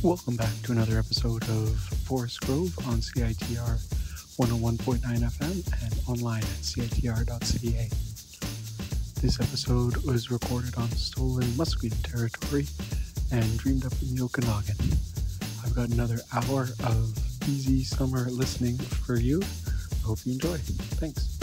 Welcome back to another episode of Forest Grove on CITR 101.9 FM and online at CITR.ca. This episode was recorded on stolen Musqueam territory and dreamed up in the Okanagan. I've got another hour of easy summer listening for you. I hope you enjoy. Thanks.